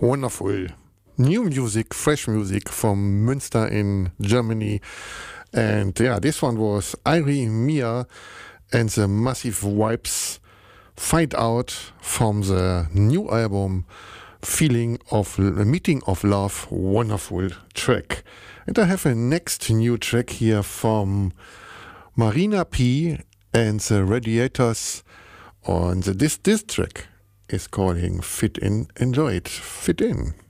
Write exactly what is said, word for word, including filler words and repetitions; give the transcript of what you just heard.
Wonderful. New music, fresh music from Münster in Germany. And yeah, this one was Irie Mia and the Massive Wipes Find Out from the new album Feeling of Meeting of Love. Wonderful track. And I have a next new track here from Marina P and the Radiators on the this this track is calling Fit In. Enjoy it. Fit In.